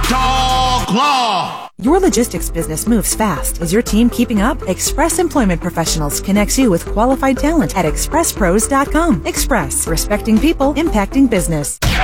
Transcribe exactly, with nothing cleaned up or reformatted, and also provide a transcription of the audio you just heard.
Dog Law. Your logistics business moves fast. Is your team keeping up? Express Employment Professionals connects you with qualified talent at express pros dot com. Express, respecting people, impacting business.